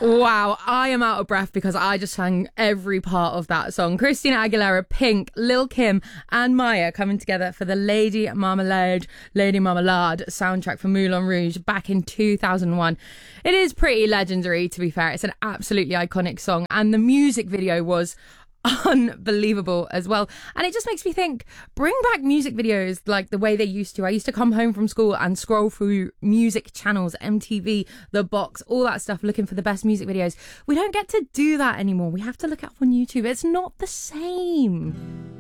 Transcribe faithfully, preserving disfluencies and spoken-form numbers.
Wow, I am out of breath because I just sang every part of that song. Christina Aguilera, Pink, Lil' Kim and Maya coming together for the Lady Marmalade, Lady Marmalade soundtrack for Moulin Rouge back in two thousand one. It is pretty legendary, to be fair. It's an absolutely iconic song, and the music video was unbelievable as well. And it just makes me think, bring back music videos like the way they used to. I used to come home from school and scroll through music channels, M T V, The Box, all that stuff, looking for the best music videos. We don't get to do that anymore. We have to look it up on YouTube. It's not the same.